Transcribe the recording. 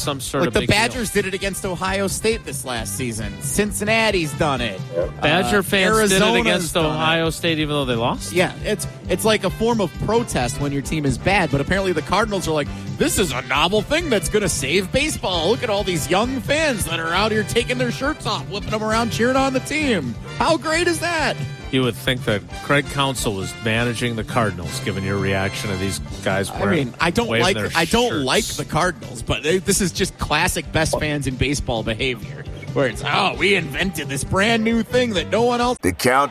some sort of the big Badgers did it against Ohio State this last season. Cincinnati's done it. Badger fans Arizona's did it against done Ohio State even though they lost? Yeah, it's like a form of protest when your team is bad, but apparently the Cardinals are like, this is a novel thing that's going to save baseball. Look at all these young fans that are out here taking their shirts off, whipping them around, cheering on the team. How great is that? You would think that Craig Counsell was managing the Cardinals, given your reaction to these guys. I don't like shirts. the Cardinals, but this is just classic best fans in baseball behavior, where it's we invented this brand new thing that no one else. The Count